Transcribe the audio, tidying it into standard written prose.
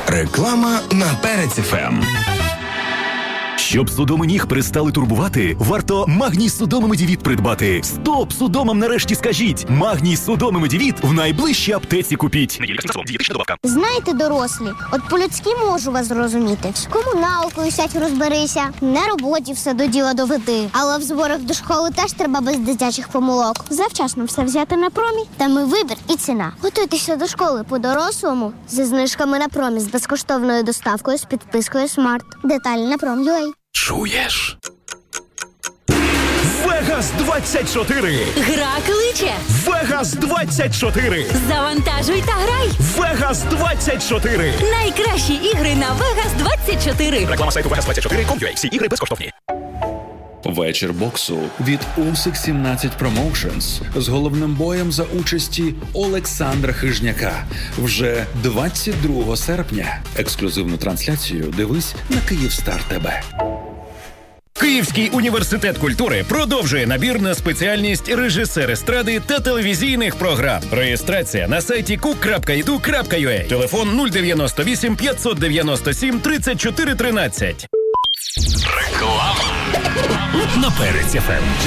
Реклама на Перець ФМ. Щоб судоми ніг перестали турбувати, варто Магній Судоми Медівіт придбати. Стоп судомам нарешті скажіть! Магній Судоми Медівіт в найближчій аптеці купіть. Знаєте, дорослі, от по-людськи можу вас зрозуміти. З комуналкою сядь розберися, на роботі все до діла доведи. Але в зборах до школи теж треба без дитячих помилок. Завчасно все взяти на промі, там і вибір, і ціна. Готуйтеся до школи по-дорослому зі знижками на промі, з безкоштовною доставкою, з підпискою Смарт. Деталі на Prom.ua. Чуєш? Вегас 24! Гра кличе! Вегас 24! Завантажуй та грай! Вегас 24! Найкращі ігри на Вегас 24! Реклама сайту Vegas24.com.ua. Всі ігри безкоштовні. Вечір боксу від Усик 17 Promotions з головним боєм за участі Олександра Хижняка вже 22 серпня. Ексклюзивну трансляцію дивись на Київстар ТБ. Київський університет культури продовжує набір на спеціальність режисер естради та телевізійних програм. Реєстрація на сайті cook.edu.ua. Телефон 098 597 34 13. Реклама на Перець ФМ.